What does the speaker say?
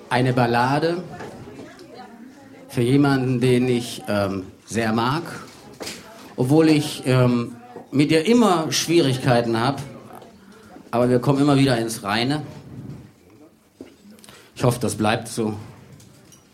Eine Ballade für jemanden, den ich sehr mag, obwohl ich mit ihr immer Schwierigkeiten habe, aber wir kommen immer wieder ins Reine. Ich hoffe, das bleibt so.